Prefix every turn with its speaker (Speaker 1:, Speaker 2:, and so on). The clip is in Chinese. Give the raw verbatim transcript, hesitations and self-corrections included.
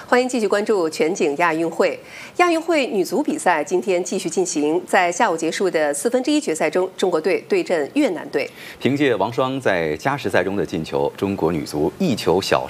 Speaker 1: 欢迎继续关注全景亚运会。亚运会女足比赛今天继续进行，在下午结束的四分之一决赛中，中国队对阵越南队。
Speaker 2: 凭借王霜在加时赛中的进球，中国女足一球小